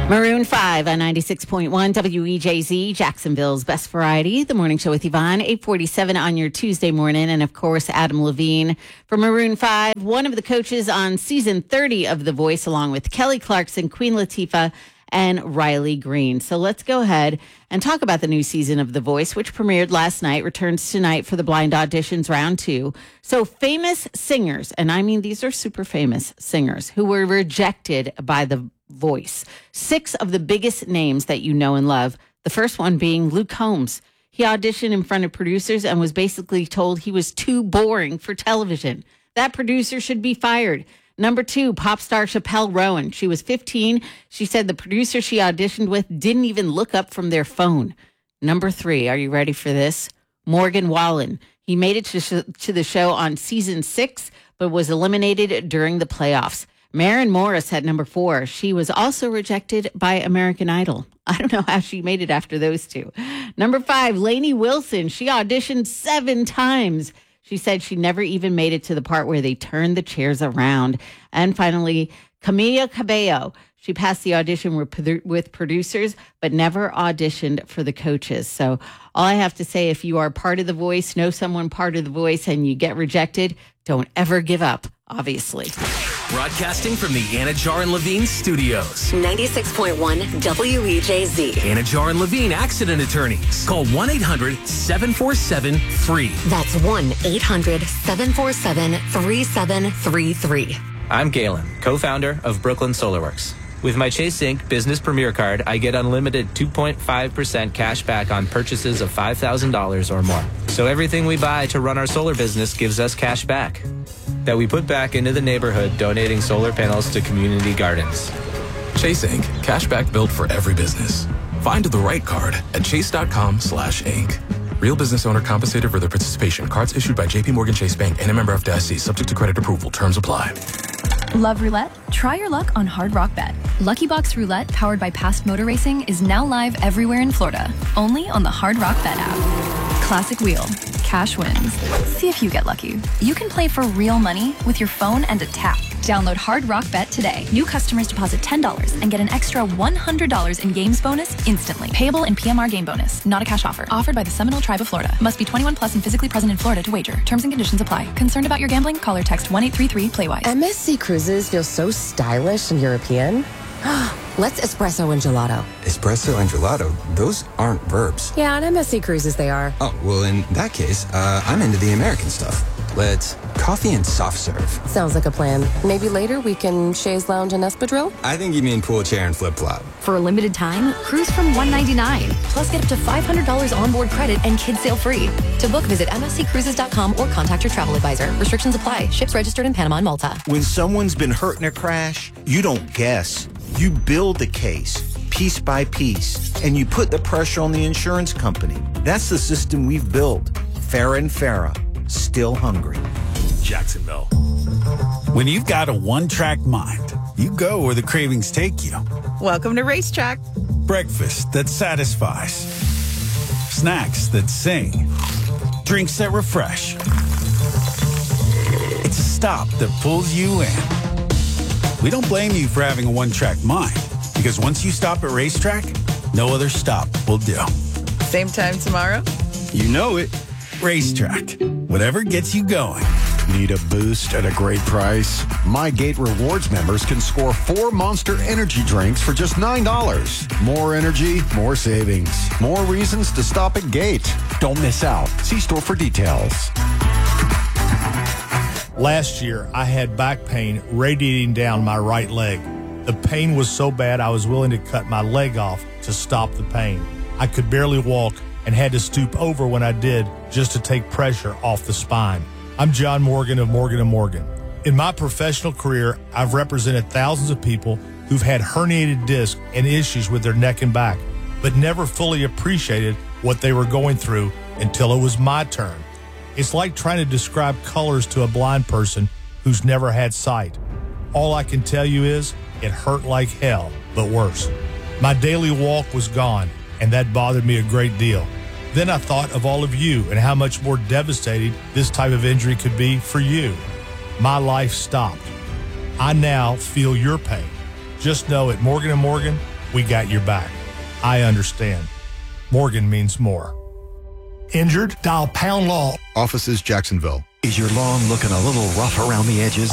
Maroon 5 on 96.1 WEJZ, Jacksonville's Best Variety. The Morning Show with Yvonne, 8:47 on your Tuesday morning. And, of course, Adam Levine from Maroon 5, one of the coaches on season 30 of The Voice, along with Kelly Clarkson, Queen Latifah, and Riley Green. So let's go ahead and talk about the new season of The Voice, which premiered last night, returns tonight for the blind auditions round 2. So famous singers, and I mean these are super famous singers, who were rejected by The Voice. 6 of the biggest names that you know and love. The first one being Luke Combs. He auditioned in front of producers and was basically told he was too boring for television. That producer should be fired. Number 2, pop star Chappelle Rowan. She was 15. She said the producer she auditioned with didn't even look up from their phone. Number 3, are you ready for this? Morgan Wallen. He made it to the show on season 6, but was eliminated during the playoffs. Maren Morris at number 4. She was also rejected by American Idol. I don't know how she made it after those 2. Number 5, Lainey Wilson. She auditioned 7 times. She said she never even made it to the part where they turned the chairs around. And finally, Camila Cabello. She passed the audition with producers, but never auditioned for the coaches. So all I have to say, if you are part of The Voice, know someone part of The Voice, and you get rejected, don't ever give up, obviously. Broadcasting from the Anajar and Levine studios. 96.1 WEJZ. Anajar and Levine Accident Attorneys. Call 1-800-747-FREE. That's 1-800-747-3733. I'm Galen, co-founder of Brooklyn SolarWorks. With my Chase Inc. Business Premier Card, I get unlimited 2.5% cash back on purchases of $5,000 or more. So everything we buy to run our solar business gives us cash back that we put back into the neighborhood, donating solar panels to community gardens. Chase Inc. Cashback built for every business. Find the right card at chase.com/Inc. Real business owner compensated for their participation. Cards issued by JP Morgan Chase Bank and a member of FDIC, subject to credit approval. Terms apply. Love roulette? Try your luck on Hard Rock Bet. Lucky Box Roulette, powered by Past Motor Racing, is now live everywhere in Florida, only on the Hard Rock Bet app. Classic wheel, cash wins. See if you get lucky. You can play for real money with your phone and a tap. Download Hard Rock Bet today. New customers deposit $10 and get an extra $100 in games bonus instantly. Payable in PMR game bonus. Not a cash offer. Offered by the Seminole Tribe of Florida. Must be 21 plus and physically present in Florida to wager. Terms and conditions apply. Concerned about your gambling? Call or text 1-833-PLAY-WISE. MSC Cruises feel so stylish and European. Let's espresso and gelato. Espresso and gelato? Those aren't verbs. Yeah, on MSC Cruises they are. Oh, well, in that case, I'm into the American stuff. Let's coffee and soft serve. Sounds like a plan. Maybe later we can chaise lounge and espadrille? I think you mean pool chair and flip-flop. For a limited time, cruise from $199. Plus get up to $500 onboard credit and kids sail free. To book, visit msccruises.com or contact your travel advisor. Restrictions apply. Ships registered in Panama and Malta. When someone's been hurt in a crash, you don't guess. You build the case, piece by piece, and you put the pressure on the insurance company. That's the system we've built. Farah and Farah, still hungry. Jacksonville. When you've got a one-track mind, you go where the cravings take you. Welcome to Racetrack. Breakfast that satisfies. Snacks that sing. Drinks that refresh. It's a stop that pulls you in. We don't blame you for having a one-track mind, because once you stop at Racetrack, no other stop will do. Same time tomorrow? You know it. Racetrack. Whatever gets you going. Need a boost at a great price? My Gate Rewards members can score 4 Monster Energy drinks for just $9. More energy, more savings. More reasons to stop at Gate. Don't miss out. See store for details. Last year, I had back pain radiating down my right leg. The pain was so bad I was willing to cut my leg off to stop the pain. I could barely walk and had to stoop over when I did just to take pressure off the spine. I'm John Morgan of Morgan & Morgan. In my professional career, I've represented thousands of people who've had herniated discs and issues with their neck and back, but never fully appreciated what they were going through until it was my turn. It's like trying to describe colors to a blind person who's never had sight. All I can tell you is it hurt like hell, but worse. My daily walk was gone, and that bothered me a great deal. Then I thought of all of you and how much more devastating this type of injury could be for you. My life stopped. I now feel your pain. Just know at Morgan & Morgan, we got your back. I understand. Morgan means more. Injured? Dial #law. Offices Jacksonville. Is your lawn looking a little rough around the edges?